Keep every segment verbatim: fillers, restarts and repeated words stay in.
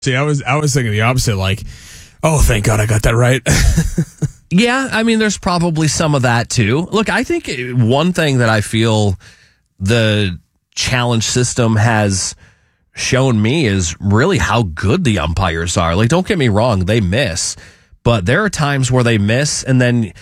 See, I was I was thinking the opposite, like, oh, thank God I got that right. Yeah, I mean, there's probably some of that too. Look, I think one thing that I feel the challenge system has shown me is really how good the umpires are. Like, don't get me wrong, they miss, but there are times where they miss and then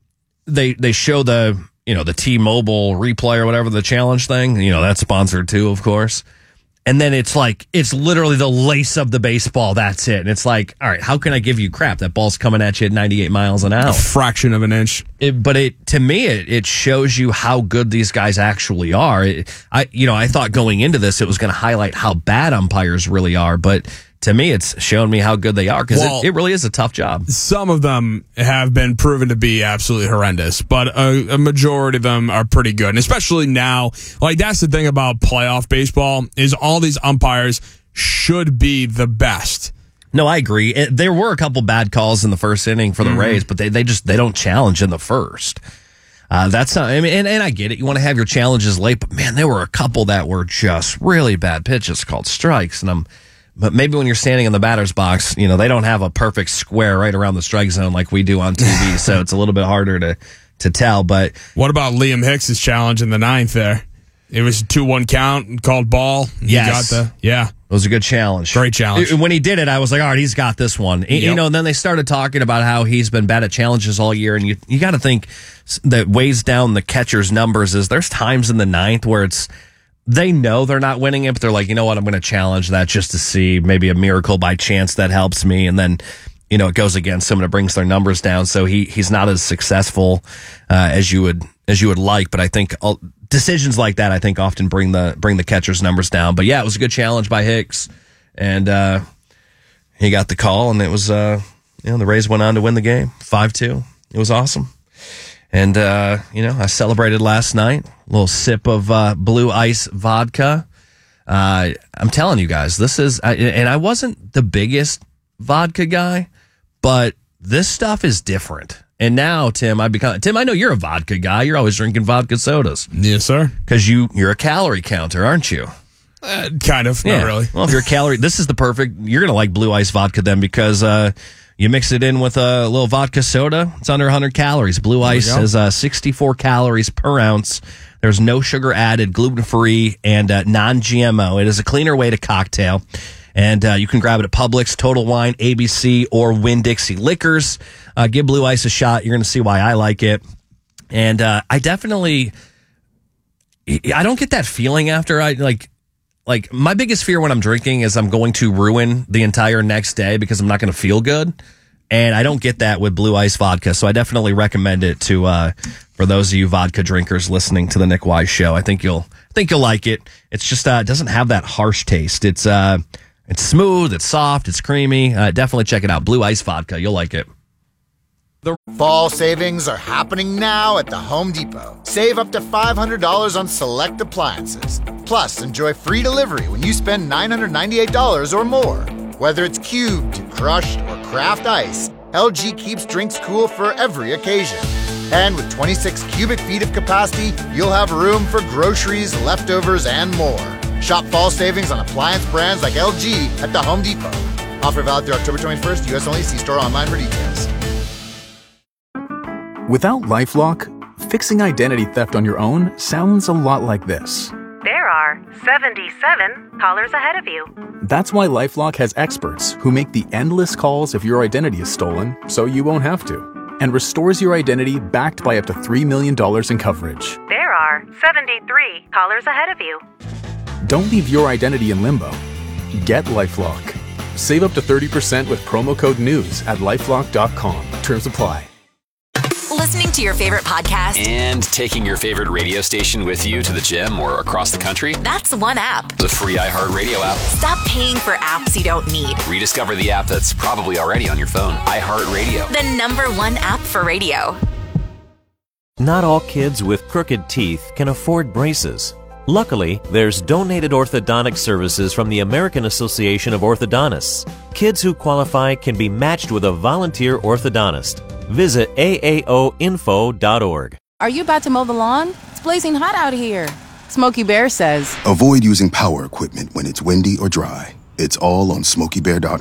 they they show the, you know, the T-Mobile replay or whatever, the challenge thing, you know, that's sponsored too, of course. And then it's like, it's literally the lace of the baseball. That's it. And it's like, all right, how can I give you crap? That ball's coming at you at ninety-eight miles an hour. A fraction of an inch. It, but it, to me, it, it shows you how good these guys actually are. It, I, you know, I thought going into this, it was going to highlight how bad umpires really are. But to me, it's shown me how good they are because well, it, it really is a tough job. Some of them have been proven to be absolutely horrendous, but a, a majority of them are pretty good. And especially now, like that's the thing about playoff baseball is all these umpires should be the best. No, I agree. It, there were a couple bad calls in the first inning for the mm-hmm. Rays, but they, they just they don't challenge in the first. Uh, that's not, I mean, and, and I get it. You want to have your challenges late, but man, there were a couple that were just really bad pitches called strikes, and I'm. But maybe when you're standing in the batter's box, you know, they don't have a perfect square right around the strike zone like we do on T V, so it's a little bit harder to, to tell. But what about Liam Hicks's challenge in the ninth there? It was a two one count, called ball. Yes. He got the, yeah. It was a good challenge. Great challenge. When he did it, I was like, all right, he's got this one. Yep. You know, and then they started talking about how he's been bad at challenges all year, and you you got to think that weighs down the catcher's numbers is there's times in the ninth where it's, they know they're not winning it, but they're like, you know what, I'm going to challenge that just to see maybe a miracle by chance that helps me. And then, you know, it goes against someone that brings their numbers down. So he he's not as successful uh, as you would as you would like. But I think all, decisions like that, I think, often bring the bring the catcher's numbers down. But yeah, it was a good challenge by Hicks, and uh, he got the call, and it was uh, you know the Rays went on to win the game five two. It was awesome. And, uh, you know, I celebrated last night, a little sip of uh, Blue Ice vodka. Uh, I'm telling you guys, this is, I, and I wasn't the biggest vodka guy, but this stuff is different. And now, Tim, I become, Tim, I know you're a vodka guy. You're always drinking vodka sodas. Yes, sir. Because you, you're a calorie counter, aren't you? Uh, kind of, yeah. Not really. Well, if you're a calorie, this is the perfect, you're going to like Blue Ice vodka then because, uh, you mix it in with a little vodka soda. It's under one hundred calories. Blue Ice has uh, sixty-four calories per ounce. There's no sugar added, gluten-free, and uh, non-G M O. It is a cleaner way to cocktail. And uh, you can grab it at Publix, Total Wine, A B C, or Winn-Dixie Liquors. Uh, give Blue Ice a shot. You're going to see why I like it. And uh, I definitely, I don't get that feeling after I, like, Like, my biggest fear when I'm drinking is I'm going to ruin the entire next day because I'm not going to feel good. And I don't get that with Blue Ice vodka. So I definitely recommend it to, uh, for those of you vodka drinkers listening to the Nick Wise Show. I think you'll, I think you'll like it. It's just, uh, it doesn't have that harsh taste. It's, uh, it's smooth, it's soft, it's creamy. Uh, definitely check it out. Blue Ice vodka. You'll like it. The fall savings are happening now at the Home Depot. Save up to five hundred dollars on select appliances. Plus, enjoy free delivery when you spend nine hundred ninety-eight dollars or more. Whether it's cubed, crushed, or craft ice, L G keeps drinks cool for every occasion. And with twenty-six cubic feet of capacity, you'll have room for groceries, leftovers, and more. Shop fall savings on appliance brands like L G at the Home Depot. Offer valid through October twenty-first, U S only. See store online for details. Without LifeLock, fixing identity theft on your own sounds a lot like this. There are seventy-seven callers ahead of you. That's why LifeLock has experts who make the endless calls if your identity is stolen so you won't have to, and restores your identity backed by up to three million dollars in coverage. There are seventy-three callers ahead of you. Don't leave your identity in limbo. Get LifeLock. Save up to thirty percent with promo code NEWS at lifelock dot com. Terms apply. Listening to your favorite podcast and taking your favorite radio station with you to the gym or across the country? That's one app. The free iHeartRadio app. Stop paying for apps you don't need. Rediscover the app that's probably already on your phone. iHeartRadio. The number one app for radio. Not all kids with crooked teeth can afford braces. Luckily, there's donated orthodontic services from the American Association of Orthodontists. Kids who qualify can be matched with a volunteer orthodontist. Visit A A O info dot org. Are you about to mow the lawn? It's blazing hot out here. Smokey Bear says, avoid using power equipment when it's windy or dry. It's all on smokey bear dot